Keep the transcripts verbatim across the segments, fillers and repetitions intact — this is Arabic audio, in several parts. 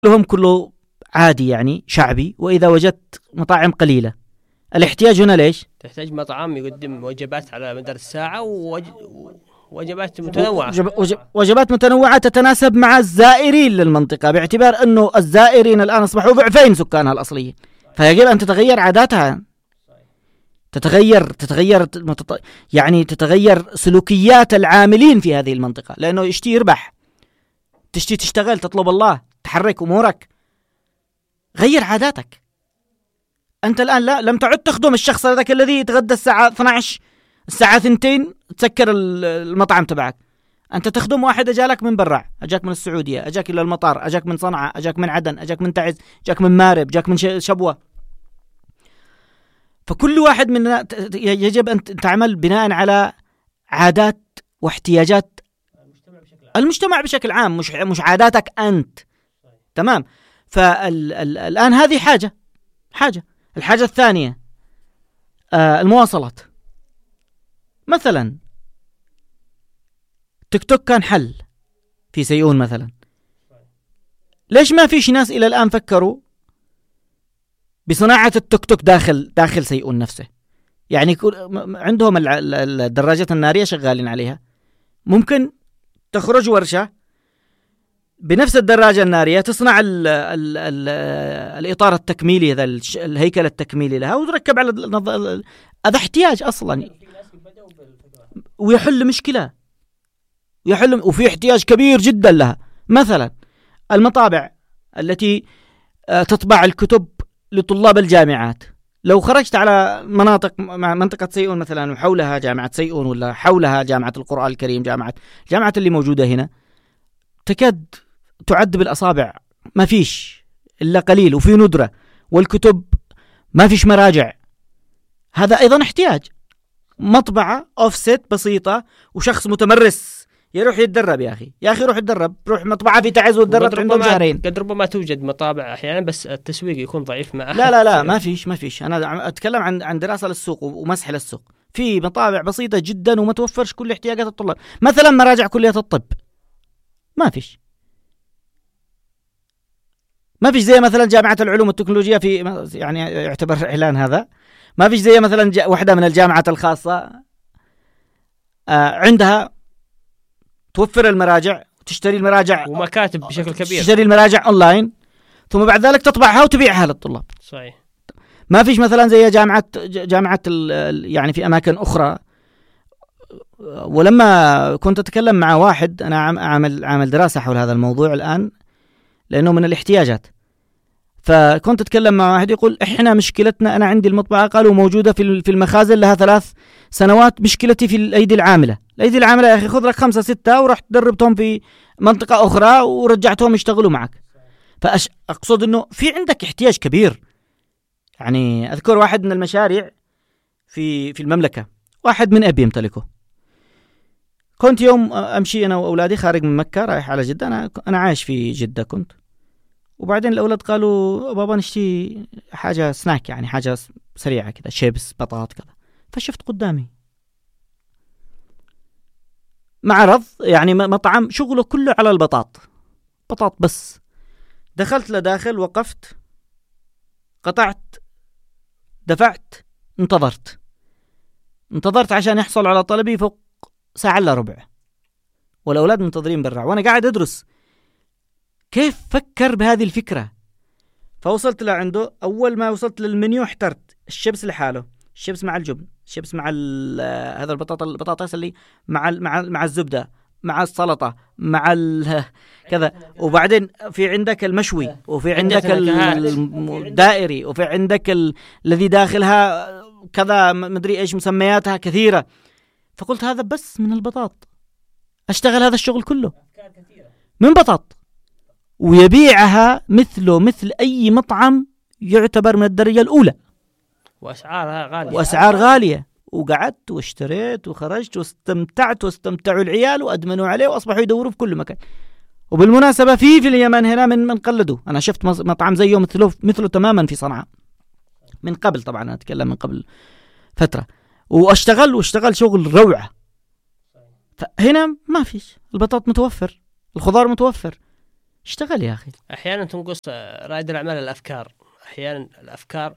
كلهم كله عادي يعني شعبي، وإذا وجدت مطاعم قليلة. الاحتياج هنا ليش؟ تحتاج مطعم يقدم وجبات على مدار الساعة ووجبات متنوعة. وجب وجب وجبات متنوعة تتناسب مع الزائرين للمنطقة، باعتبار أنه الزائرين الآن أصبحوا ضعفين سكانها الأصليين، فيجب أن تتغير عاداتها، تتغير تتغير يعني تتغير سلوكيات العاملين في هذه المنطقة، لأنه يشتي يربح، تشتي تشتغل، تطلب الله، تحرك أمورك. غير عاداتك. أنت الآن لا لم تعد تخدم الشخص هذاك الذي يتغدى الساعة اثنتي عشرة، الساعة اثنتين تسكر المطعم تبعك. أنت تخدم واحد أجالك من برا، أجاك من السعودية، أجاك إلى المطار، أجاك من صنعاء، أجاك من عدن، أجاك من تعز، أجاك من مارب، أجاك من شبوة. فكل واحد منا يجب أن تعمل بناء على عادات واحتياجات المجتمع بشكل عام، مش مش عاداتك أنت. تمام. فالآن هذه حاجة حاجة الحاجة الثانية آه المواصلات. مثلا تيك توك كان حل في سيئون مثلا، ليش ما فيش ناس إلى الآن فكروا بصناعة التوك توك داخل داخل سيئون نفسه؟ يعني عندهم الدراجات النارية شغالين عليها، ممكن تخرج ورشة بنفس الدراجة النارية تصنع ال ال ال الإطار التكميلي، هذا الهيكل التكميلي لها، وتركب على هذا احتياج أصلا ويحل مشكلة، يحل وفي احتياج كبير جدا لها. مثلا المطابع التي تطبع الكتب لطلاب الجامعات، لو خرجت على مناطق منطقة سيئون مثلا وحولها جامعة سيئون ولا حولها جامعة القرآن الكريم، جامعة جامعة اللي موجودة هنا تكاد تعد بالأصابع، ما فيش إلا قليل وفي ندرة، والكتب ما فيش مراجع. هذا أيضا احتياج. مطبعة أوفست بسيطة وشخص متمرس يروح يتدرب. يا أخي يا أخي روح يتدرب، روح مطبعة في تعز وتدرب عندهم شهرين. قد ربما توجد مطابع أحيانا بس التسويق يكون ضعيف مع. لا لا لا ما فيش ما فيش أنا أتكلم عن عن دراسة للسوق ومسح للسوق. في مطابع بسيطة جدا وما توفرش كل احتياجات الطلاب. مثلا مراجع كلية الطب ما فيش ما فيش زي مثلا جامعة العلوم والتكنولوجيا في يعني يعتبر إعلان هذا. ما فيش زي مثلا واحدة من الجامعات الخاصة آه عندها توفر المراجع، تشتري المراجع ومكاتب بشكل كبير، تشتري المراجع أونلاين ثم بعد ذلك تطبعها وتبيعها للطلاب. صحيح. ما فيش مثلا زي جامعة جامعة يعني في أماكن أخرى. ولما كنت أتكلم مع واحد، أنا عامل عامل دراسة حول هذا الموضوع الآن لأنه من الاحتياجات، فكنت أتكلم مع واحد يقول إحنا مشكلتنا، أنا عندي المطبعة قالوا موجودة في في المخازن لها ثلاث سنوات، مشكلتي في الأيدي العاملة. الأيدي العاملة يا أخي خذ لك خمسة ستة ورحت دربتهم في منطقة أخرى ورجعتهم يشتغلوا معك. فأقصد إنه في عندك احتياج كبير. يعني أذكر واحد من المشاريع في في المملكة، واحد من أبي يمتلكه. كنت يوم أمشي أنا وأولادي خارج من مكة رايح على جدة، أنا أنا عايش في جدة كنت، وبعدين الأولاد قالوا بابا نشتي حاجة سناك، يعني حاجة سريعة كذا، شيبس بطاط كذا. فشفت قدامي معرض يعني مطعم شغله كله على البطاط، بطاط بس. دخلت لداخل، وقفت، قطعت، دفعت، انتظرت انتظرت عشان يحصل على طلبي فوق ساعة إلا ربع، والأولاد منتظرين برا وأنا قاعد أدرس كيف فكر بهذه الفكرة. فوصلت لعنده، أول ما وصلت للمنيو احترت الشيبس لحاله، الشيبس مع الجبن، الشيبس مع هذا البطاطا البطاطس اللي مع مع مع الزبدة، مع السلطة، مع كذا، وبعدين في عندك المشوي، وفي عندك الدائري، وفي عندك ال... الذي داخلها كذا مدري إيش مسمياتها كثيرة. فقلت هذا بس من البطاط، أشتغل هذا الشغل كله من بطاط، ويبيعها مثله مثل أي مطعم يعتبر من الدرجة الأولى، وأسعارها غالية وأسعار غالية. وقعدت واشتريت وخرجت واستمتعت، واستمتعوا العيال وأدمنوا عليه وأصبحوا يدوروا في كل مكان. وبالمناسبة في في اليمن هنا من من قلدوا، أنا شفت مطعم زيه مثله مثله تماما في صنعاء من قبل، طبعا أنا أتكلم من قبل فترة، واشتغل واشتغل شغل روعة. فهنا ما فيش، البطاط متوفر، الخضار متوفر، اشتغل يا أخي. أحيانا تنقص رائد الأعمال الأفكار، أحيانا الأفكار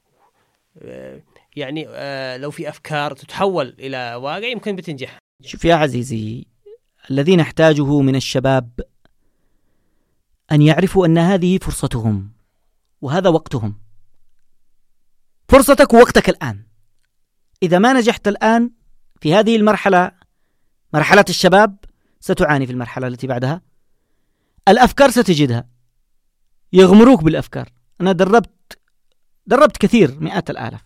يعني لو في أفكار تتحول إلى واقع يمكن بتنجح. شوف يا عزيزي، الذي نحتاجه من الشباب أن يعرفوا أن هذه فرصتهم وهذا وقتهم. فرصتك ووقتك الآن. إذا ما نجحت الآن في هذه المرحلة، مرحلة الشباب، ستعاني في المرحلة التي بعدها. الأفكار ستجدها، يغمروك بالأفكار. أنا دربت دربت كثير، مئات الآلاف.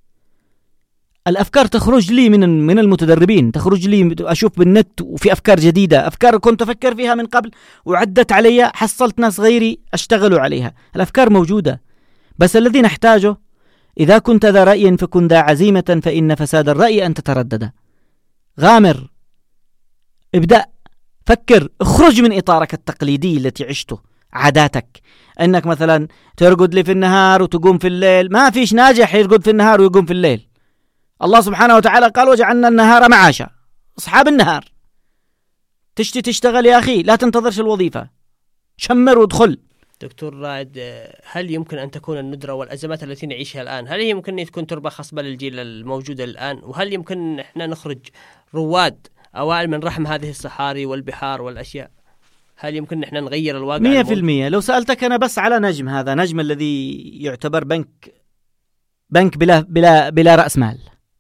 الأفكار تخرج لي من من المتدربين، تخرج لي، أشوف بالنت وفي أفكار جديدة، أفكار كنت أفكر فيها من قبل وعدت علي، حصلت ناس غيري اشتغلوا عليها. الأفكار موجودة، بس الذي نحتاجه إذا كنت ذا رأي فكن ذا عزيمة، فإن فساد الرأي أن تتردد. غامر، ابدأ، فكر، اخرج من إطارك التقليدي التي عشته، عاداتك أنك مثلا ترقد لي في النهار وتقوم في الليل. ما فيش ناجح يرقد في النهار ويقوم في الليل. الله سبحانه وتعالى قال وجعلنا النهار معاشا، أصحاب النهار. تشتي تشتغل يا أخي، لا تنتظرش الوظيفة، شمر وادخل. دكتور رائد، هل يمكن أن تكون الندرة والأزمات التي نعيشها الآن هل هي يمكن أن تكون تربة خصبة للجيل الموجود الآن؟ وهل يمكن إحنا نخرج رواد أوائل من رحم هذه الصحاري والبحار والأشياء؟ هل يمكن إحنا نغير الواقع؟ مية في المية. لو سألتك أنا بس على نجم، هذا نجم الذي يعتبر بنك بنك بلا بلا بلا رأس مال،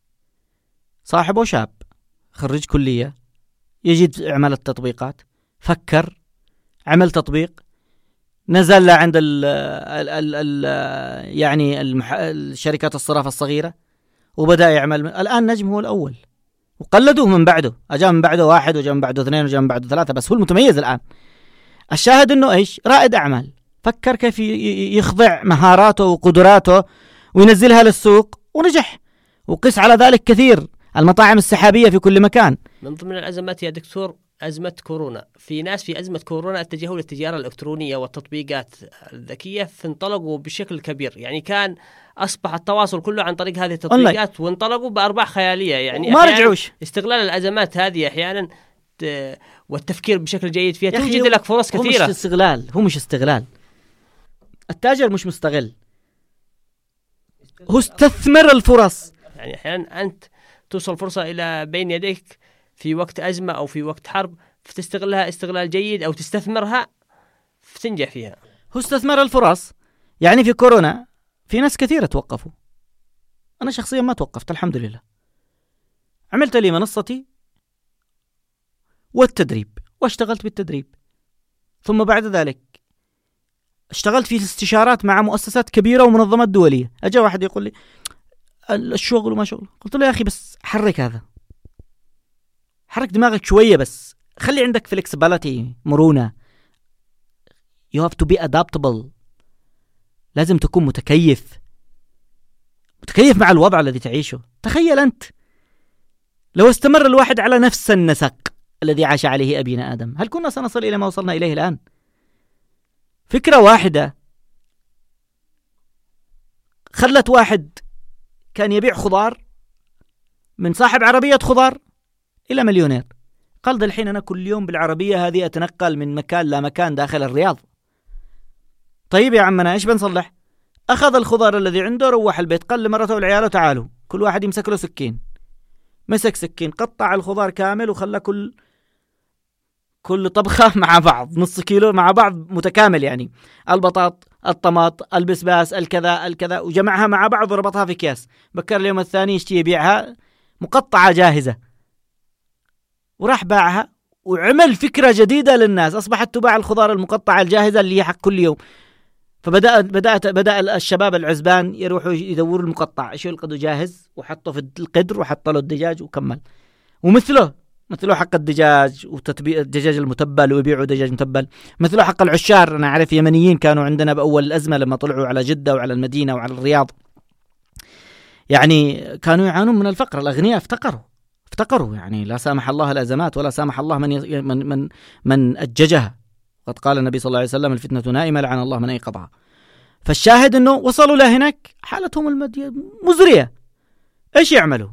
صاحبه شاب خرج كلية، يجد عمل التطبيقات، فكر، عمل تطبيق، نزل عند ال ال ال يعني المح... الشركات الصرافة الصغيرة وبدأ يعمل. الآن نجم هو الأول، وقلدوه من بعده، أجا من بعده واحد، وجا من بعده اثنين، وجا من بعده ثلاثة، بس هو المتميز الآن. الشاهد إنه إيش؟ رائد أعمال، فكر كيف يخضع مهاراته وقدراته وينزلها للسوق ونجح. وقس على ذلك كثير، المطاعم السحابية في كل مكان. من ضمن الأزمات يا دكتور أزمة كورونا. في ناس في أزمة كورونا اتجهوا للتجارة الإلكترونية والتطبيقات الذكية، فانطلقوا بشكل كبير. يعني كان أصبح التواصل كله عن طريق هذه التطبيقات، وانطلقوا بأرباح خيالية. يعني ما رجعوش. استغلال الأزمات هذه أحيانا والتفكير بشكل جيد فيها توجد لك فرص كثيرة. هو مش استغلال، هو مش استغلال. التاجر مش مستغل، هو استثمر الفرص. يعني أحيانا أنت توصل فرصة إلى بين يديك في وقت أزمة أو في وقت حرب، فتستغلها استغلال جيد أو تستثمرها فتنجح فيها. هو استثمر الفرص. يعني في كورونا في ناس كثيرة توقفوا، أنا شخصيا ما توقفت الحمد لله. عملت لي منصتي والتدريب، واشتغلت بالتدريب، ثم بعد ذلك اشتغلت في استشارات مع مؤسسات كبيرة ومنظمات دولية. أجا واحد يقول لي الشغل وما شغل، قلت له يا أخي بس حرك هذا، حرك دماغك شوية، بس خلي عندك flexibility، مرونة. you have to be adaptable. لازم تكون متكيف متكيف مع الوضع الذي تعيشه. تخيل أنت لو استمر الواحد على نفس النسق الذي عاش عليه أبينا آدم، هل كنا سنصل إلى ما وصلنا إليه الآن؟ فكرة واحدة خلت واحد كان يبيع خضار، من صاحب عربية خضار إلى مليونير. قال ده الحين أنا كل يوم بالعربية هذه أتنقل من مكان لا مكان داخل الرياض. طيب يا عمنا إيش بنصلح؟ أخذ الخضار الذي عنده، روح البيت، قال لمرته والعياله تعالوا كل واحد يمسك له سكين. مسك سكين، قطع الخضار كامل وخلى كل كل طبخة مع بعض نص كيلو مع بعض متكامل، يعني البطاط، الطماط، البسباس، الكذا الكذا، وجمعها مع بعض وربطها في أكياس. بكر اليوم الثاني يشتي يبيعها مقطعة جاهزة، وراح باعها وعمل فكرة جديدة للناس. أصبحت تباع الخضار المقطعة الجاهزة اللي هي حق كل يوم. فبدأ بدأت بدأ الشباب العزبان يروحوا يدوروا المقطع، شو القدو جاهز وحطه في القدر وحط له الدجاج وكمل. ومثله مثله حق الدجاج وتتبيع الدجاج المتبل، ويبيعوا دجاج متبل. مثله حق العشار. أنا أعرف يمنيين كانوا عندنا بأول الأزمة لما طلعوا على جدة وعلى المدينة وعلى الرياض، يعني كانوا يعانون من الفقر. الأغنياء افتقروا افتقروا يعني لا سامح الله الأزمات ولا سامح الله من من من, من أججها. قد قال النبي صلى الله عليه وسلم الفتنة نائمة لعن الله من أيقظها. فالشاهد أنه وصلوا لهناك حالتهم المادية مزرية. إيش يعملوا؟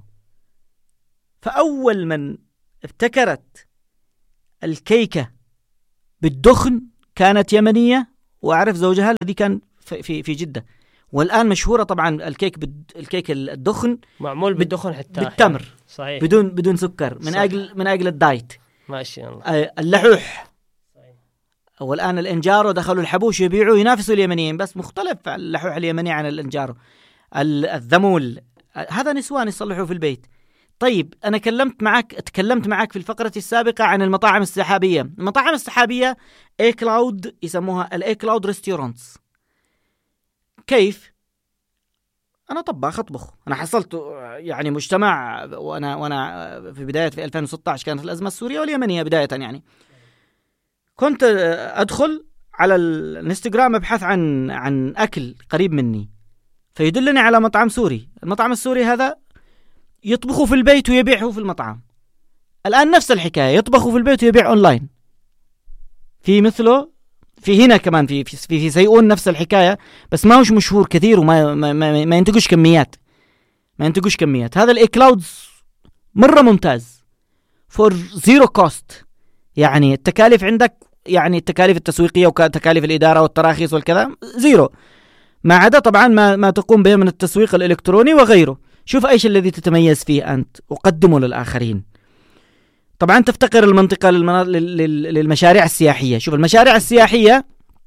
فأول من ابتكرت الكيكة بالدخن كانت يمنية، وأعرف زوجها الذي كان في في, في جدة. والآن مشهورة طبعا الكيك بد الكيك الدخن معمول بالدخن حتى بالتمر، صحيح، بدون بدون سكر، من صح. أجل من أجل الدايت. ما شاء الله. اللحوح، والآن الإنجارو دخلوا الحبوش يبيعوا ينافسوا اليمنيين، بس مختلف اللحوح اليمني عن الإنجارو. الذمول هذا نسوان يصلحوا في البيت. طيب أنا كلمت معك تكلمت معك في الفقرة السابقة عن المطاعم السحابية. المطاعم السحابية اي كلاود يسموها الاي كلاود ريستورانتس. كيف؟ أنا طباخ أطبخ، أنا حصلت يعني مجتمع وأنا وأنا في بداية في ألفين وستة عشر كانت الأزمة السورية واليمنية بداية، يعني كنت أدخل على الانستغرام أبحث عن عن أكل قريب مني، فيدلني على مطعم سوري. المطعم السوري هذا يطبخوا في البيت ويبيعه في المطعم. الآن نفس الحكاية، يطبخوا في البيت ويبيع أونلاين. في مثله في هنا كمان في في في سيئون نفس الحكاية، بس ما هوش مشهور كثير وما ما, ما, ما ينتجوش كميات ما ينتجوش كميات. هذا الاي كلاودز مرة ممتاز فور زيرو كوست، يعني التكاليف عندك، يعني التكاليف التسويقية وتكاليف الإدارة والتراخيص والكذا زيرو، ما عدا طبعا ما ما تقوم به من التسويق الإلكتروني وغيره. شوف ايش الذي تتميز فيه أنت وقدمه للآخرين. طبعا تفتقر المنطقة للمنا... لل... للمشاريع السياحية. شوف المشاريع السياحية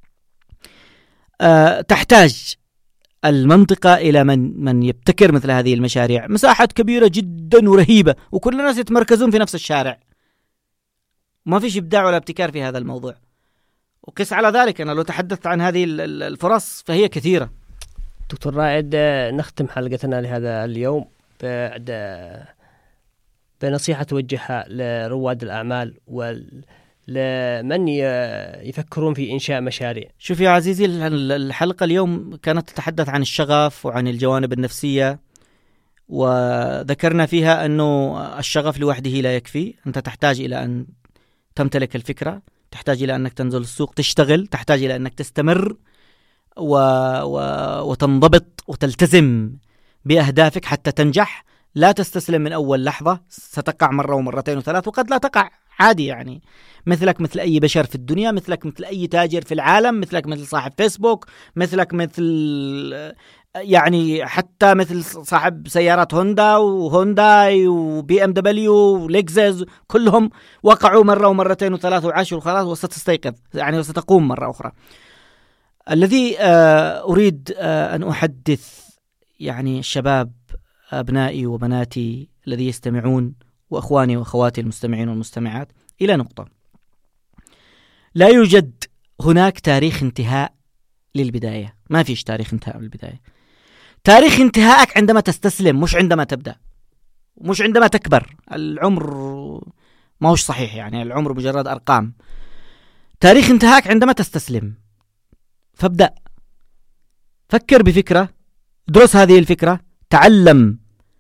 أه تحتاج المنطقة إلى من من يبتكر مثل هذه المشاريع. مساحات كبيرة جدا ورهيبة، وكل الناس يتمركزون في نفس الشارع، ما فيش إبداع ولا ابتكار في هذا الموضوع. وقس على ذلك أنا لو تحدثت عن هذه الفرص فهي كثيرة. دكتور رائد، نختم حلقتنا لهذا اليوم بعد بنصيحة توجهها لرواد الأعمال ولمن يفكرون في إنشاء مشاريع. شوف يا عزيزي، الحلقة اليوم كانت تتحدث عن الشغف وعن الجوانب النفسية، وذكرنا فيها أنه الشغف لوحده لا يكفي. أنت تحتاج إلى أن تمتلك الفكرة، تحتاج إلى أنك تنزل السوق تشتغل، تحتاج إلى أنك تستمر و... و... وتنضبط وتلتزم بأهدافك حتى تنجح. لا تستسلم من أول لحظة، ستقع مرة ومرتين وثلاث وقد لا تقع، عادي يعني. مثلك مثل أي بشر في الدنيا، مثلك مثل أي تاجر في العالم، مثلك مثل صاحب فيسبوك، مثلك مثل يعني حتى مثل صاحب سيارات هوندا وهونداي وبي ام دبليو وليكزس، كلهم وقعوا مرة ومرتين وثلاث وعشر وخلاص وستستيقظ يعني وستقوم مرة أخرى. الذي أريد أن أحدث يعني الشباب أبنائي وبناتي الذي يستمعون وأخواني وأخواتي المستمعين والمستمعات إلى نقطة: لا يوجد هناك تاريخ انتهاء للبداية، ما فيش تاريخ انتهاء للبداية. تاريخ انتهائك عندما تستسلم، مش عندما تبدأ، مش عندما تكبر. العمر ما هوش صحيح، يعني العمر مجرد أرقام. تاريخ انتهائك عندما تستسلم. فابدأ، فكر بفكرة، درس هذه الفكرة، تعلم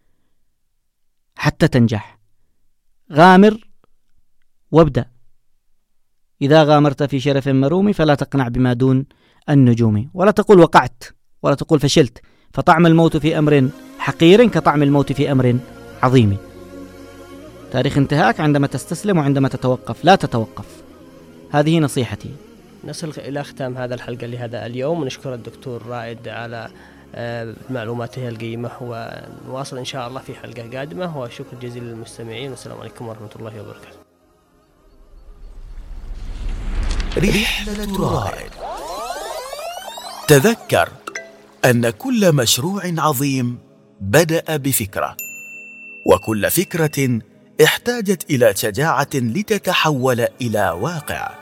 حتى تنجح. غامر وابدأ. إذا غامرت في شرف مروم فلا تقنع بما دون النجوم، ولا تقول وقعت، ولا تقول فشلت، فطعم الموت في أمر حقير كطعم الموت في أمر عظيم. تاريخ انتهاك عندما تستسلم وعندما تتوقف، لا تتوقف. هذه نصيحتي. نصل إلى ختام هذا الحلقة لهذا اليوم، ونشكر الدكتور رائد على معلوماته القيمة، ونواصل إن شاء الله في حلقة قادمة. وشكر جزيلا للمستمعين، والسلام عليكم ورحمة الله وبركاته. رحلة رائد. تذكر أن كل مشروع عظيم بدأ بفكرة، وكل فكرة احتاجت إلى شجاعة لتتحول إلى واقع.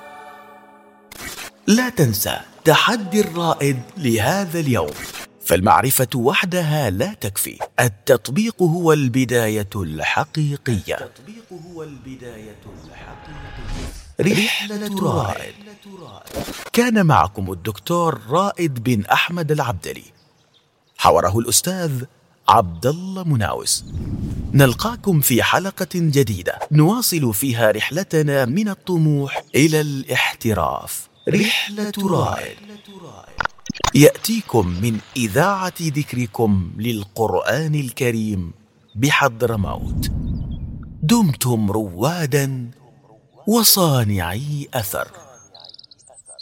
لا تنسى تحدي الرائد لهذا اليوم، فالمعرفة وحدها لا تكفي، التطبيق هو البداية الحقيقية. التطبيق هو البداية الحقيقية. رحلة رائد. كان معكم الدكتور رائد بن أحمد العبدلي، حوره الأستاذ عبد الله مناوس. نلقاكم في حلقة جديدة نواصل فيها رحلتنا من الطموح إلى الاحتراف. رحلة رائد يأتيكم من إذاعة ذكركم للقرآن الكريم بحضرموت. دمتم روادا وصانعي أثر.